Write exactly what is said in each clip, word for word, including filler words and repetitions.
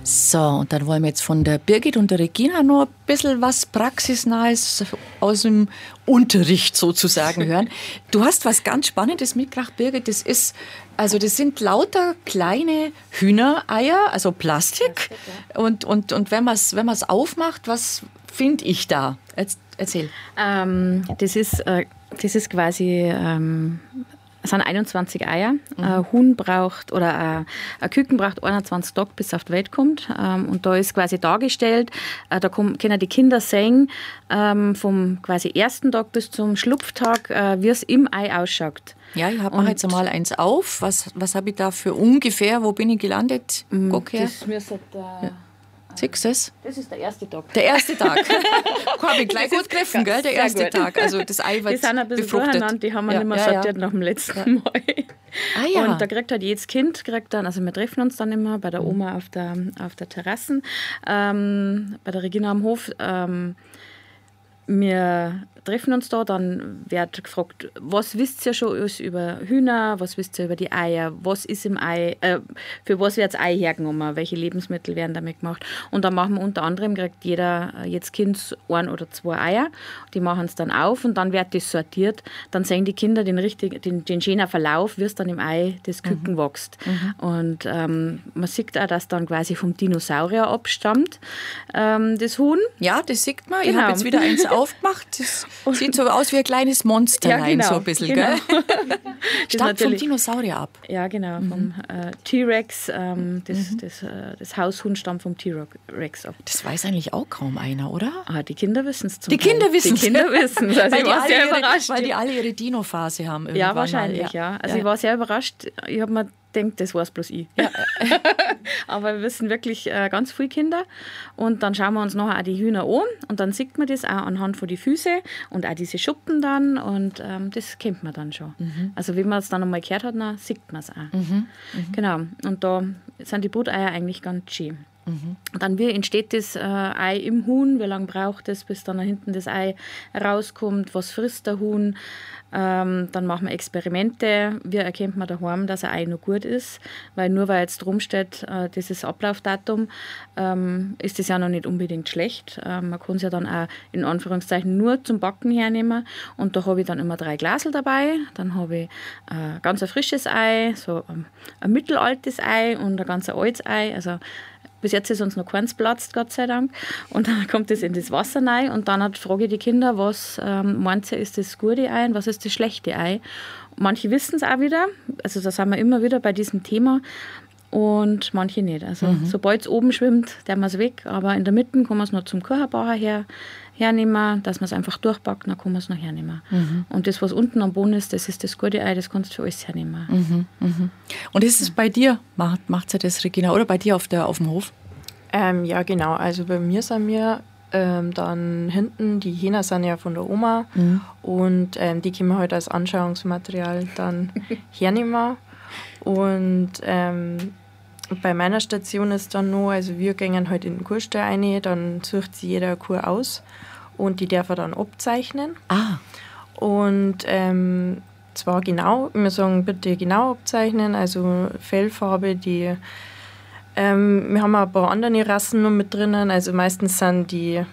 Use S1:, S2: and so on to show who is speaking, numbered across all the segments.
S1: So, und dann wollen wir jetzt von der Birgit und der Regina noch ein bisschen was Praxisnahes aus dem Unterricht sozusagen hören. Du hast was ganz Spannendes mitgebracht, Birgit. Das ist, also das sind lauter kleine Hühnereier, also Plastik. Plastik ja. Und, und, und wenn man es wenn man's aufmacht, was finde ich da? Erzähl.
S2: Ähm, das, ist, äh, das ist quasi... Ähm Es sind einundzwanzig Eier. Mhm. Ein Huhn braucht, oder ein, ein Küken braucht einundzwanzig Tage, bis es auf die Welt kommt. Und da ist quasi dargestellt, da können die Kinder sehen, vom quasi ersten Tag bis zum Schlupftag, wie es im Ei ausschaut.
S1: Ja, ich mache jetzt einmal eins auf. Was, was habe ich da für ungefähr? Wo bin ich gelandet? Guck her.
S2: Das müsste
S1: ja. Siehst du es?
S2: Das ist der erste Tag.
S1: Der erste Tag. Habe ich gleich gut gegriffen, gell? Der erste Tag. Also das Ei wird
S2: die sind ein bisschen
S1: befruchtet.
S2: Die haben wir
S1: ja,
S2: nicht mehr
S1: ja,
S2: sortiert ja. nach dem letzten ja. Mal.
S1: Ah, ja.
S2: Und da kriegt halt jedes Kind, kriegt dann, also wir treffen uns dann immer bei der Oma auf der, auf der Terrasse, ähm, bei der Regina am Hof. Ähm, wir treffen uns da, dann wird gefragt, was wisst ihr schon alles über Hühner, was wisst ihr über die Eier, was ist im Ei, äh, für was wird das Ei hergenommen, welche Lebensmittel werden damit gemacht. Und dann machen wir unter anderem, kriegt jeder, jedes Kind ein oder zwei Eier, die machen es dann auf und dann wird das sortiert. Dann sehen die Kinder den, richtig, den, den schönen Verlauf, wie es dann im Ei des Küken mhm. wächst. Mhm. Und ähm, man sieht auch, dass dann quasi vom Dinosaurier abstammt, ähm, das Huhn.
S1: Ja, das sieht man.
S2: Genau.
S1: Ich habe jetzt wieder eins aufgemacht. Das sieht so aus wie ein kleines Monster, ja, genau, so ein bisschen,
S2: genau.
S1: gell? Stammt vom Dinosaurier ab.
S2: Ja, genau, mhm. vom äh, T-Rex. Ähm, das, mhm. das, äh, das Haushuhn stammt vom T-Rex ab.
S1: Das weiß eigentlich auch kaum einer, oder?
S2: Ah, die Kinder wissen es zum
S1: Die Kinder wissen es.
S2: Die Kinder wissen es. Also
S1: weil,
S2: ich war sehr
S1: ihre,
S2: überrascht.
S1: weil die alle ihre Dino-Phase haben.
S2: Ja, wahrscheinlich,
S1: mal. ja.
S2: ja. Also
S1: ja.
S2: ich war sehr überrascht. Ich habe mir denkt, das war's bloß ich. Ja. Aber wir wissen wirklich äh, ganz viele Kinder. Und dann schauen wir uns nachher auch die Hühner an und dann sieht man das auch anhand von den Füßen und auch diese Schuppen dann und ähm, das kennt man dann schon. Mhm. Also wenn man es dann einmal gehört hat, dann sieht man es auch. Mhm. Mhm. Genau. Und da sind die Bruteier eigentlich ganz schön. Mhm. Dann wie entsteht das äh, Ei im Huhn? Wie lange braucht es, bis dann hinten das Ei rauskommt? Was frisst der Huhn? Ähm, dann machen wir Experimente. Wie erkennt man daheim, dass ein Ei noch gut ist? Weil nur weil jetzt drum steht, äh, dieses Ablaufdatum, ähm, ist das ja noch nicht unbedingt schlecht. Äh, man kann es ja dann auch in Anführungszeichen nur zum Backen hernehmen. Und da habe ich dann immer drei Glasel dabei. Dann habe ich äh, ganz ein frisches Ei, so ein, ein mittelaltes Ei und ein ganz altes Ei. Also bis jetzt ist uns noch keins platzt, Gott sei Dank. Und dann kommt das in das Wasser rein und dann frage ich die Kinder, was ähm, meint ihr, ist das gute Ei und was ist das schlechte Ei? Manche wissen es auch wieder, also da sind wir immer wieder bei diesem Thema und manche nicht. Also mhm. sobald es oben schwimmt, der man es weg, aber in der Mitte kann man es noch zum Kocherbacher her, hernehmen, dass man es einfach durchpackt, dann kann man es noch hernehmen. Mhm. Und das, was unten am Boden ist, das ist das gute Ei, das kannst du für alles hernehmen.
S1: Mhm. Mhm. Und ist es bei dir, macht, macht sie das, Regina, oder bei dir auf, der, auf dem Hof?
S3: Ähm, ja, genau. Also bei mir sind wir ähm, dann hinten, die Hähner sind ja von der Oma mhm. und ähm, die können wir halt als Anschauungsmaterial dann hernehmen. Und ähm, bei meiner Station ist dann noch, also wir gehen halt in den Kuhstall rein, dann sucht sich jeder eine Kuh aus und die darf er dann abzeichnen.
S1: Ah.
S3: Und ähm, zwar genau, wir sagen bitte genau abzeichnen, also Fellfarbe, die ähm, wir haben auch ein paar andere Rassen noch mit drinnen, also meistens sind die,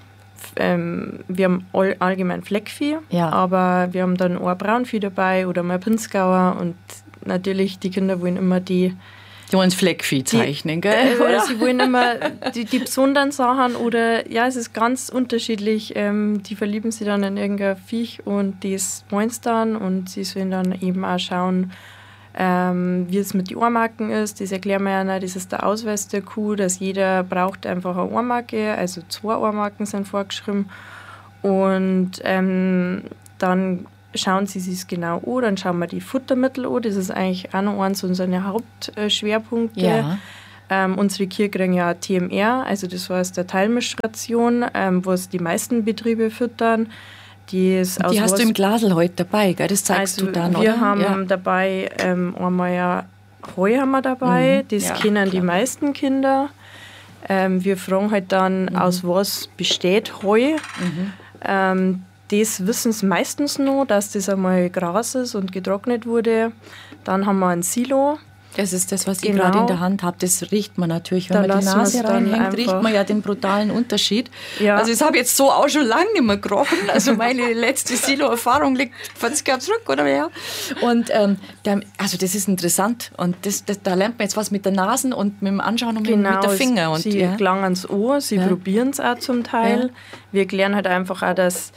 S3: ähm, wir haben all, allgemein Fleckvieh,
S1: ja.
S3: aber wir haben dann auch ein Braunvieh dabei oder mal Pinzgauer und natürlich die Kinder wollen immer die
S1: Die wollen Fleckvieh zeichnen,
S3: die,
S1: gell?
S3: Äh, oder sie wollen immer die, die besonderen Sachen oder ja, es ist ganz unterschiedlich. Ähm, die verlieben sich dann in irgendein Viech und das wollen sie dann und sie sollen dann eben auch schauen, ähm, wie es mit den Ohrmarken ist. Das erklären wir ja noch, das ist der Ausweis der Kuh, dass jeder braucht einfach eine Ohrmarke, also zwei Ohrmarken sind vorgeschrieben und ähm, dann schauen Sie sich es genau an, dann schauen wir die Futtermittel an. Das ist eigentlich auch noch eins unserer Hauptschwerpunkte.
S1: Ja.
S3: Ähm, unsere Kühe kriegen ja T M R, also das heißt der Teilmischration, ähm, was die meisten Betriebe füttern. Die, ist
S1: die hast du im Glasl heute dabei, gell? Das zeigst
S3: also
S1: du dann,
S3: wir
S1: oder?
S3: haben
S1: ja.
S3: dabei ähm, einmal ja Heu haben wir dabei, mhm. das
S1: ja,
S3: kennen
S1: klar.
S3: die meisten Kinder. Ähm, wir fragen halt dann, mhm. aus was besteht Heu. Mhm. Ähm, Das wissen sie meistens noch, dass das einmal Gras ist und getrocknet wurde. Dann haben wir ein Silo.
S1: Das ist das, was
S3: Genau.
S1: ich gerade in der Hand habe. Das riecht man natürlich. Wenn
S3: Da
S1: man die
S3: lassen wir's
S1: Nase
S3: dann
S1: reinhängt, riecht
S3: einfach.
S1: man ja den brutalen Unterschied.
S3: Ja.
S1: Also das habe ich jetzt so auch schon lange nicht mehr gerochen. Also meine letzte Silo-Erfahrung liegt vierzig Jahre zurück oder mehr. Und ähm, der, also das ist interessant. Und das, das, da lernt man jetzt was mit der Nase und mit dem Anschauen und
S3: Genau,
S1: mit der Finger. Und,
S3: sie
S1: ja.
S3: gelangen ans Ohr, sie
S1: Ja.
S3: probieren es auch zum Teil.
S1: Ja.
S3: Wir erklären halt einfach auch, dass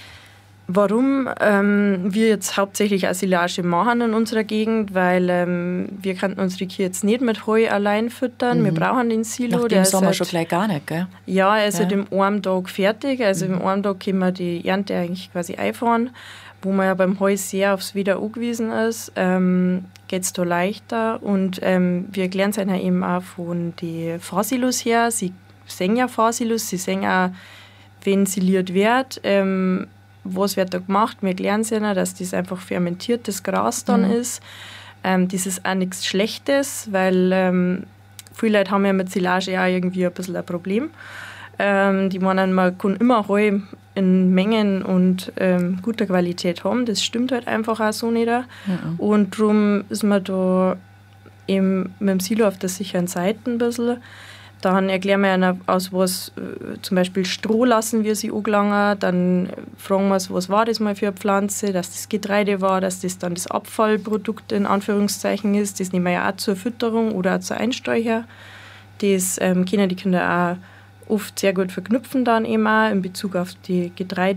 S3: warum ähm, wir jetzt hauptsächlich Silage machen in unserer Gegend, weil ähm, wir könnten unsere Kühe jetzt nicht mit Heu allein füttern. Mhm. Wir brauchen den Silo.
S1: Nach
S3: der
S1: dem
S3: ist
S1: Sommer
S3: halt,
S1: schon gleich gar nicht, gell?
S3: Ja, er ist
S1: Ja.
S3: halt im einen Tag fertig. Also mhm. im einen Tag können wir die Ernte eigentlich quasi einfahren. Wo man ja beim Heu sehr aufs Wetter angewiesen ist, ähm, geht es da leichter. Und ähm, wir erklären es ihnen eben auch von den Fahrsilos her. Sie sehen ja Fahrsilos, sie sehen auch, wenn siliert wird, ähm, was wird da gemacht. Wir erklären es ihnen, dass das einfach fermentiertes Gras dann mhm. ist. Ähm, das ist auch nichts Schlechtes, weil ähm, viele Leute haben ja mit Silage auch irgendwie ein bisschen ein Problem. Ähm, die meinen, man kann immer Heu in Mengen und ähm, guter Qualität haben. Das stimmt halt einfach auch so nicht. Mhm. Und darum ist man da eben mit dem Silo auf der sicheren Seite ein bisschen. Dann erklären wir ihnen, aus was äh, zum Beispiel Stroh lassen wir sie angelangen. Dann fragen wir sie, was war das mal für eine Pflanze, dass das Getreide war, dass das dann das Abfallprodukt in Anführungszeichen ist. Das nehmen wir ja auch zur Fütterung oder auch zur Einstreu her. Das ähm, können die Kinder auch oft sehr gut verknüpfen dann eben auch in Bezug auf die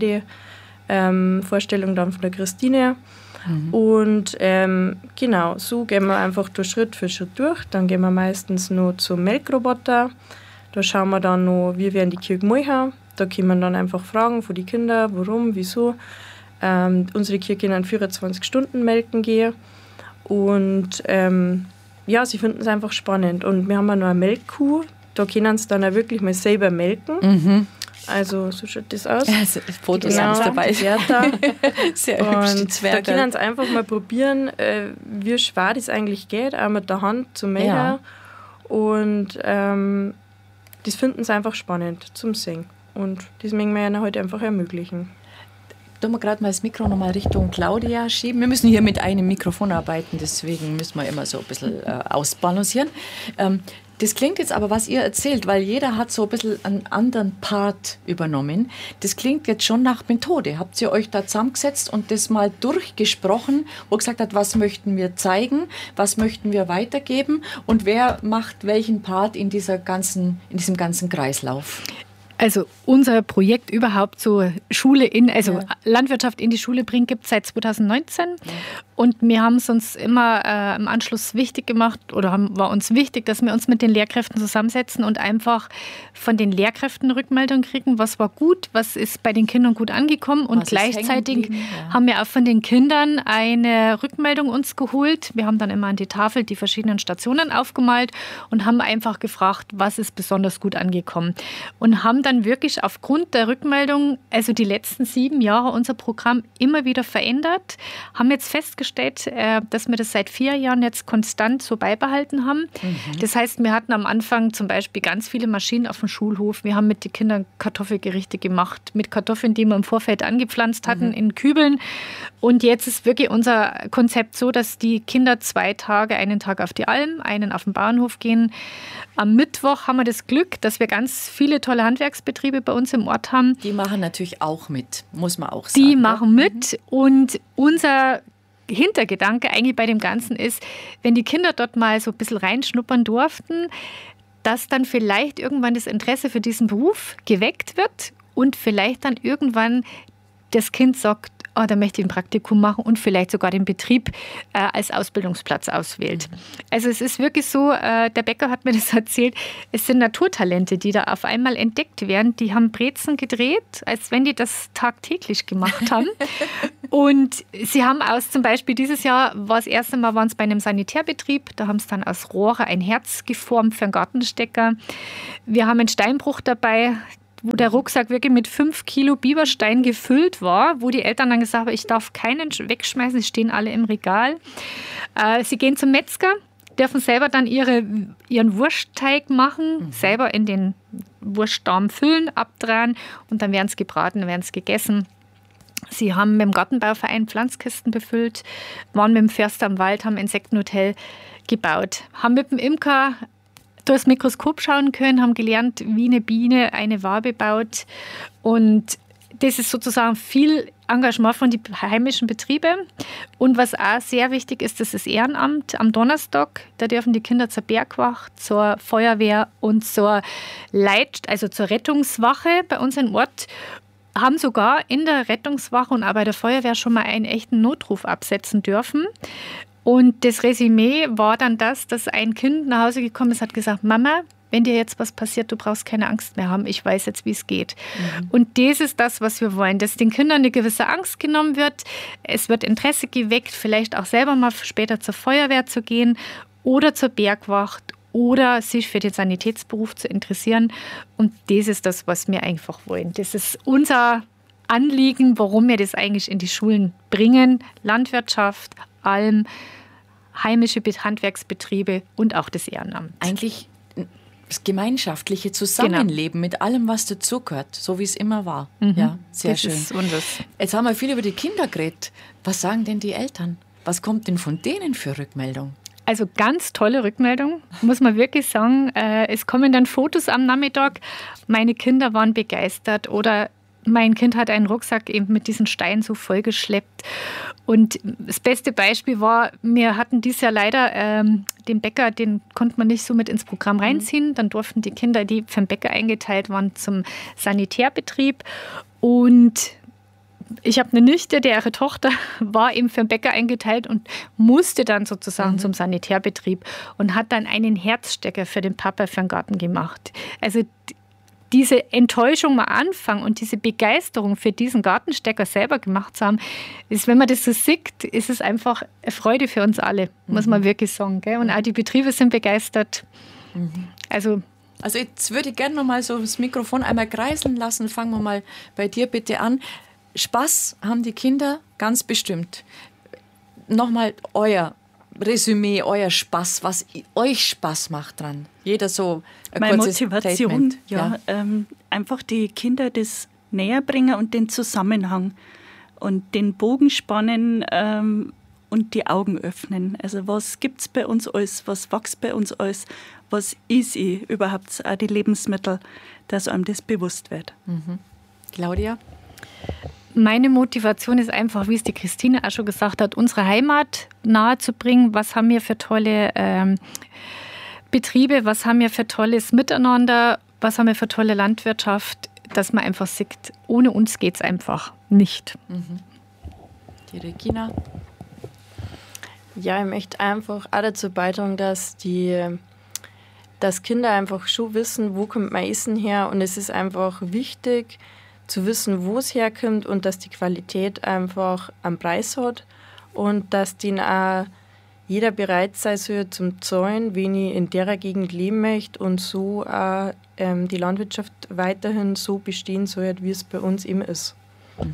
S3: Getreidevorstellung ähm, dann von der Christine. Mhm. Und ähm, genau, so gehen wir einfach durch Schritt für Schritt durch. Dann gehen wir meistens noch zum Melkroboter. Da schauen wir dann noch, wie werden die Kühe gemolken. Da können wir dann einfach fragen von den Kindern, warum, wieso. Ähm, unsere Kühe können vierundzwanzig Stunden melken gehen. Und ähm, ja, sie finden es einfach spannend. Und wir haben auch noch eine Melkkuh. Da können sie dann auch wirklich mal selber melken.
S1: Mhm.
S3: Also so schaut das aus.
S1: Also, Fotos
S3: genau,
S1: sind dabei.
S3: Sehr hübsch, die Zwerge. Da können sie einfach mal probieren, äh, wie schwer das eigentlich geht, auch mit der Hand zu melken. Ja. Und ähm, das finden sie einfach spannend zum Singen. Und das möchten wir ihnen heute einfach ermöglichen.
S1: Tun wir gerade mal das Mikro nochmal Richtung Claudia schieben. Wir müssen hier mit einem Mikrofon arbeiten, deswegen müssen wir immer so ein bisschen äh, ausbalancieren. Ähm, Das klingt jetzt aber, was ihr erzählt, weil jeder hat so ein bisschen einen anderen Part übernommen. Das klingt jetzt schon nach Methode. Habt ihr euch da zusammengesetzt und das mal durchgesprochen, wo gesagt hat, was möchten wir zeigen, was möchten wir weitergeben und wer macht welchen Part in, dieser ganzen, in diesem ganzen Kreislauf?
S4: Also unser Projekt überhaupt so Schule in, also ja. Landwirtschaft in die Schule bringen, gibt es seit zweitausendneunzehn. Ja. Und wir haben es uns immer äh, im Anschluss wichtig gemacht oder haben, war uns wichtig, dass wir uns mit den Lehrkräften zusammensetzen und einfach von den Lehrkräften Rückmeldung kriegen, was war gut, was ist bei den Kindern gut angekommen. Und was gleichzeitig ja. haben wir auch von den Kindern eine Rückmeldung uns geholt. Wir haben dann immer an die Tafel die verschiedenen Stationen aufgemalt und haben einfach gefragt, was ist besonders gut angekommen. Und haben dann wirklich aufgrund der Rückmeldung, also die letzten sieben Jahre unser Programm immer wieder verändert, haben jetzt festgestellt, dass wir das seit vier Jahren jetzt konstant so beibehalten haben. Mhm. Das heißt, wir hatten am Anfang zum Beispiel ganz viele Maschinen auf dem Schulhof. Wir haben mit den Kindern Kartoffelgerichte gemacht, mit Kartoffeln, die wir im Vorfeld angepflanzt hatten, mhm. in Kübeln. Und jetzt ist wirklich unser Konzept so, dass die Kinder zwei Tage, einen Tag auf die Alm, einen auf den Bauernhof gehen. Am Mittwoch haben wir das Glück, dass wir ganz viele tolle Handwerksbetriebe bei uns im Ort haben.
S1: Die machen natürlich auch mit, muss man auch sagen.
S4: Die machen mit und unser Hintergedanke eigentlich bei dem Ganzen ist, wenn die Kinder dort mal so ein bisschen reinschnuppern durften, dass dann vielleicht irgendwann das Interesse für diesen Beruf geweckt wird und vielleicht dann irgendwann das Kind sagt, oh, da möchte ich ein Praktikum machen und vielleicht sogar den Betrieb äh, als Ausbildungsplatz auswählt. Mhm. Also es ist wirklich so, äh, der Bäcker hat mir das erzählt, es sind Naturtalente, die da auf einmal entdeckt werden. Die haben Brezen gedreht, als wenn die das tagtäglich gemacht haben. Und sie haben aus, zum Beispiel dieses Jahr, war das erste Mal, waren es bei einem Sanitärbetrieb, da haben sie dann aus Rohre ein Herz geformt für einen Gartenstecker. Wir haben einen Steinbruch dabei, wo der Rucksack wirklich mit fünf Kilo Biberstein gefüllt war, wo die Eltern dann gesagt haben, ich darf keinen wegschmeißen, sie stehen alle im Regal. Äh, sie gehen zum Metzger, dürfen selber dann ihre, ihren Wurstteig machen, mhm. selber in den Wurstdarm füllen, abdrehen und dann werden es gebraten, dann werden es gegessen. Sie haben mit dem Gartenbauverein Pflanzkisten befüllt, waren mit dem Förster am Wald, haben ein Insektenhotel gebaut, haben mit dem Imker durchs Mikroskop schauen können, haben gelernt, wie eine Biene eine Wabe baut. Und das ist sozusagen viel Engagement von den heimischen Betrieben. Und was auch sehr wichtig ist, das ist Ehrenamt. Am Donnerstag, da dürfen die Kinder zur Bergwacht, zur Feuerwehr und zur Leit, also zur Rettungswache bei uns im Ort, haben sogar in der Rettungswache und auch bei der Feuerwehr schon mal einen echten Notruf absetzen dürfen. Und das Resümee war dann das, dass ein Kind nach Hause gekommen ist, hat gesagt, Mama, wenn dir jetzt was passiert, du brauchst keine Angst mehr haben, ich weiß jetzt, wie es geht. Mhm. Und das ist das, was wir wollen, dass den Kindern eine gewisse Angst genommen wird. Es wird Interesse geweckt, vielleicht auch selber mal später zur Feuerwehr zu gehen oder zur Bergwacht oder sich für den Sanitätsberuf zu interessieren. Und das ist das, was wir einfach wollen. Das ist unser Anliegen, warum wir das eigentlich in die Schulen bringen. Landwirtschaft, Alm, heimische Handwerksbetriebe und auch das Ehrenamt.
S1: Eigentlich das gemeinschaftliche Zusammenleben genau. mit allem, was dazugehört, so wie es immer war. Mhm. Ja, sehr das schön. Ist Jetzt haben wir viel über die Kinder geredet. Was sagen denn die Eltern? Was kommt denn von denen für Rückmeldung?
S4: Also ganz tolle Rückmeldung, muss man wirklich sagen. Es kommen dann Fotos am Nachmittag. Meine Kinder waren begeistert oder mein Kind hat einen Rucksack eben mit diesen Steinen so vollgeschleppt. Und das beste Beispiel war, wir hatten dieses Jahr leider ähm, den Bäcker, den konnte man nicht so mit ins Programm reinziehen. Dann durften die Kinder, die vom Bäcker eingeteilt waren, zum Sanitärbetrieb. Und ich habe eine Nichte, deren Tochter war eben für den Bäcker eingeteilt und musste dann sozusagen mhm. zum Sanitärbetrieb und hat dann einen Herzstecker für den Papa für den Garten gemacht. Also diese Enttäuschung am Anfang und diese Begeisterung für diesen Gartenstecker selber gemacht zu haben, ist, wenn man das so sieht, ist es einfach eine Freude für uns alle, mhm. muss man wirklich sagen. Gell? Und auch die Betriebe sind begeistert. Mhm. Also,
S1: also jetzt würde ich gerne noch mal so das Mikrofon einmal kreiseln lassen. Fangen wir mal bei dir bitte an. Spaß haben die Kinder ganz bestimmt. Nochmal euer Resümee, euer Spaß, was euch Spaß macht dran. Jeder so ein
S5: Meine Motivation,
S1: Statement.
S5: ja, ja. Ähm, einfach die Kinder das näher bringen und den Zusammenhang und den Bogen spannen ähm, und die Augen öffnen. Also was gibt es bei uns alles, was wächst bei uns alles, was ist ich überhaupt, auch die Lebensmittel, dass einem das bewusst wird.
S1: Mhm. Claudia?
S4: Meine Motivation ist einfach, wie es die Christine auch schon gesagt hat, unsere Heimat nahezubringen. Was haben wir für tolle ähm, Betriebe, was haben wir für tolles Miteinander, was haben wir für tolle Landwirtschaft, dass man einfach sieht, ohne uns geht es einfach nicht.
S1: Mhm. Die Regina?
S3: Ja, ich möchte einfach auch dazu beitragen, dass die dass Kinder einfach schon wissen, wo kommt mein Essen her, und es ist einfach wichtig, zu wissen, wo es herkommt und dass die Qualität einfach einen Preis hat und dass den auch jeder bereit sein soll zum Zahlen, wenn ich in der Gegend leben möchte und so auch ähm, die Landwirtschaft weiterhin so bestehen soll, wie es bei uns eben ist.
S1: Mhm.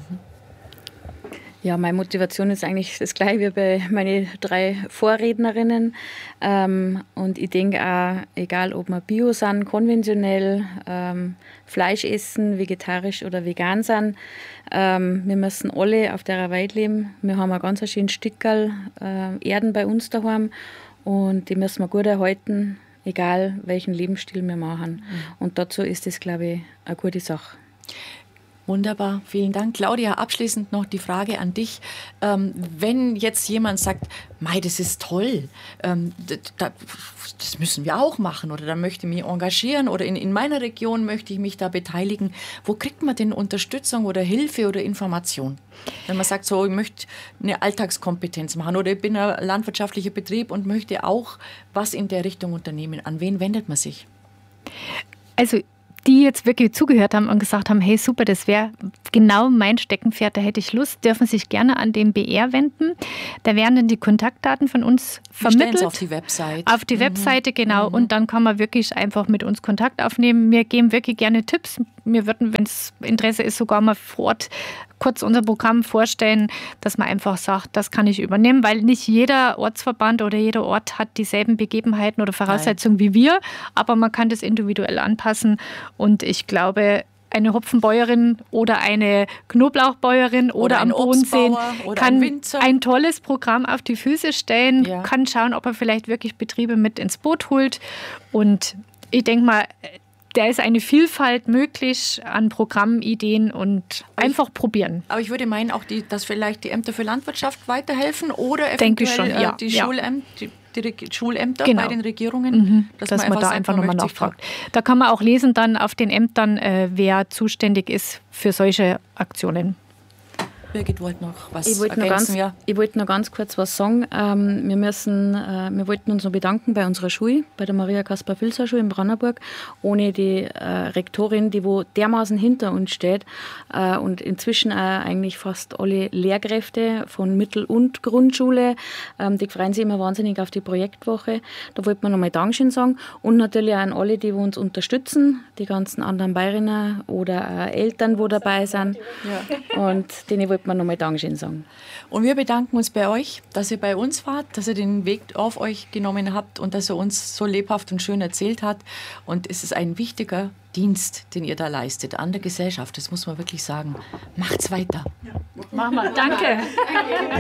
S2: Ja, meine Motivation ist eigentlich das gleiche wie bei meinen drei Vorrednerinnen. Ähm, und ich denke auch, egal ob wir bio sind, konventionell, ähm, Fleisch essen, vegetarisch oder vegan sind, ähm, wir müssen alle auf der Welt leben. Wir haben ein ganz schönes Stückerl äh, Erden bei uns daheim und die müssen wir gut erhalten, egal welchen Lebensstil wir machen. Mhm. Und dazu ist das, glaube ich, eine gute Sache.
S1: Wunderbar, vielen Dank. Claudia, abschließend noch die Frage an dich. Ähm, wenn jetzt jemand sagt, Mei, das ist toll, ähm, das, das müssen wir auch machen oder da möchte ich mich engagieren oder in, in meiner Region möchte ich mich da beteiligen. Wo kriegt man denn Unterstützung oder Hilfe oder Information? Wenn man sagt, so, ich möchte eine Alltagskompetenz machen oder ich bin ein landwirtschaftlicher Betrieb und möchte auch was in der Richtung unternehmen. An wen wendet man sich?
S4: Also die jetzt wirklich zugehört haben und gesagt haben, hey super, das wäre genau mein Steckenpferd, da hätte ich Lust, dürfen sich gerne an den B R wenden. Da werden dann die Kontaktdaten von uns vermittelt.
S1: Wir stellen es auf die Website.
S4: Auf die mhm. Webseite, genau. Mhm. Und dann kann man wirklich einfach mit uns Kontakt aufnehmen. Wir geben wirklich gerne Tipps. Wir würden, wenn es Interesse ist, sogar mal vor Ort kurz unser Programm vorstellen, dass man einfach sagt, das kann ich übernehmen, weil nicht jeder Ortsverband oder jeder Ort hat dieselben Begebenheiten oder Voraussetzungen Nein. wie wir, aber man kann das individuell anpassen und ich glaube, eine Hopfenbäuerin oder eine Knoblauchbäuerin oder,
S1: Oder
S4: am
S1: ein
S4: Bodensee
S1: Obstbauer oder
S4: kann
S1: ein Winzer.
S4: ein tolles Programm auf die Füße stellen,
S1: Ja.
S4: kann schauen, ob er vielleicht wirklich Betriebe mit ins Boot holt. Und ich denke mal, da ist eine Vielfalt möglich an Programmideen und einfach probieren.
S1: Aber ich würde meinen, auch die, dass vielleicht die Ämter für Landwirtschaft weiterhelfen oder
S4: Denke ich
S1: eventuell
S4: schon, ja.
S1: äh, die,
S4: Ja.
S1: Schulämter, die, die Reg- Schulämter
S4: Genau.
S1: bei den Regierungen,
S4: Mhm, dass, man, da
S1: sagt,
S4: einfach
S1: man
S4: nochmal
S1: möchte sich
S4: nachfragt. Da kann man auch lesen dann auf den Ämtern, äh, wer zuständig ist für solche Aktionen.
S1: Birgit wollte noch was
S2: Ich wollte noch,
S1: ergänzen.
S2: ganz,
S1: Ja.
S2: ich wollte noch ganz kurz was sagen. Ähm, wir, müssen, äh, wir wollten uns noch bedanken bei unserer Schule, bei der Maria-Kaspar-Filzer-Schule in Brandenburg. Ohne die äh, Rektorin, die wo dermaßen hinter uns steht äh, und inzwischen auch eigentlich fast alle Lehrkräfte von Mittel- und Grundschule, ähm, die freuen sich immer wahnsinnig auf die Projektwoche. Da wollten wir nochmal Dankeschön sagen. Und natürlich auch an alle, die wo uns unterstützen, die ganzen anderen Bayerinnen oder äh, Eltern, wo dabei sind. Und denen wollten wir nochmal Dankeschön sagen.
S1: Und wir bedanken uns bei euch, dass ihr bei uns wart, dass ihr den Weg auf euch genommen habt und dass ihr uns so lebhaft und schön erzählt habt. Und es ist ein wichtiger Dienst, den ihr da leistet an der Gesellschaft. Das muss man wirklich sagen. Macht's weiter.
S4: Machen wir. Danke.